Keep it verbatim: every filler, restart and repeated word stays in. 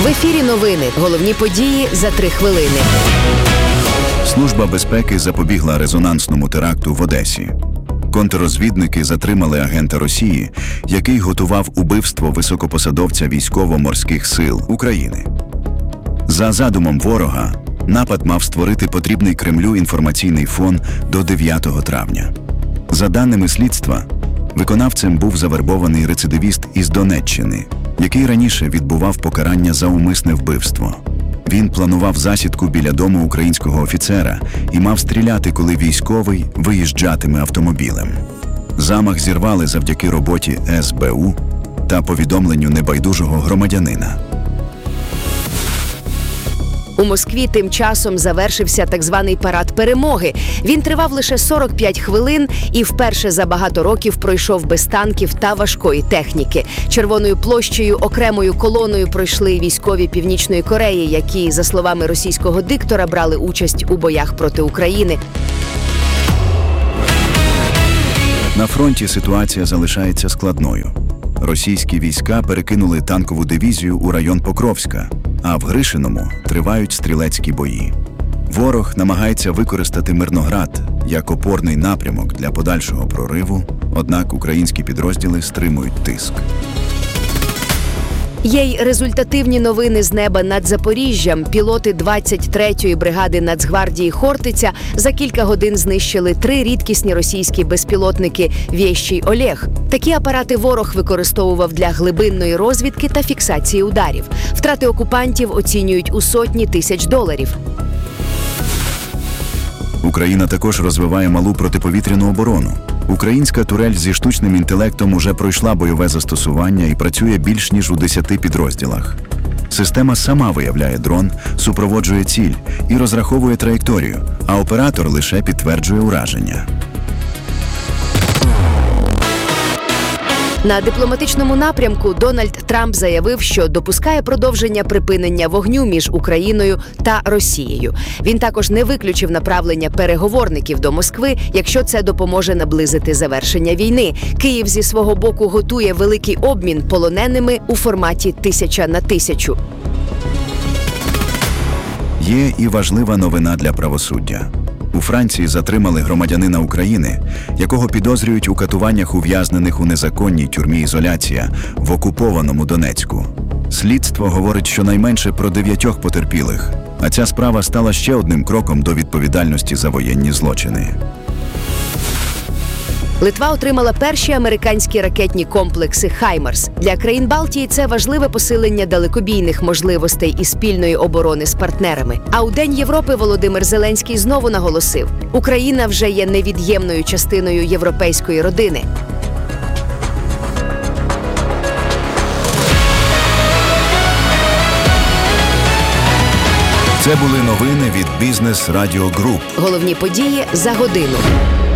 В ефірі новини. Головні події за три хвилини. Служба безпеки запобігла резонансному теракту в Одесі. Контррозвідники затримали агента Росії, який готував убивство високопосадовця військово-морських сил України. За задумом ворога, напад мав створити потрібний Кремлю інформаційний фон до дев'ятого травня. За даними слідства, виконавцем був завербований рецидивіст із Донеччини, який раніше відбував покарання за умисне вбивство. Він планував засідку біля дому українського офіцера і мав стріляти, коли військовий виїжджатиме автомобілем. Замах зірвали завдяки роботі ес бе у та повідомленню небайдужого громадянина. У Москві тим часом завершився так званий парад перемоги. Він тривав лише сорок п'ять хвилин і вперше за багато років пройшов без танків та важкої техніки. Червоною площею окремою колоною пройшли військові Північної Кореї, які, за словами російського диктора, брали участь у боях проти України. На фронті ситуація залишається складною. Російські війська перекинули танкову дивізію у район Покровська, а в Гришиному тривають стрілецькі бої. Ворог намагається використати Мирноград як опорний напрямок для подальшого прориву, однак українські підрозділи стримують тиск. Є й результативні новини з неба над Запоріжжям. Пілоти двадцять третьої бригади Нацгвардії «Хортиця» за кілька годин знищили три рідкісні російські безпілотники «Вєщий Олег». Такі апарати ворог використовував для глибинної розвідки та фіксації ударів. Втрати окупантів оцінюють у сотні тисяч доларів. Україна також розвиває малу протиповітряну оборону. Українська турель зі штучним інтелектом уже пройшла бойове застосування і працює більш ніж у десяти підрозділах. Система сама виявляє дрон, супроводжує ціль і розраховує траєкторію, а оператор лише підтверджує ураження. На дипломатичному напрямку Дональд Трамп заявив, що допускає продовження припинення вогню між Україною та Росією. Він також не виключив направлення переговорників до Москви, якщо це допоможе наблизити завершення війни. Київ зі свого боку готує великий обмін полоненими у форматі тисяча на тисячу. Є і важлива новина для правосуддя. У Франції затримали громадянина України, якого підозрюють у катуваннях ув'язнених у незаконній тюрмі «Ізоляція» в окупованому Донецьку. Слідство говорить щонайменше про дев'ятьох потерпілих, а ця справа стала ще одним кроком до відповідальності за воєнні злочини. Литва отримала перші американські ракетні комплекси «Хаймарс». Для країн Балтії це важливе посилення далекобійних можливостей і спільної оборони з партнерами. А у День Європи Володимир Зеленський знову наголосив: Україна вже є невід'ємною частиною європейської родини. Це були новини від Бізнес Радіо Груп. Головні події за годину.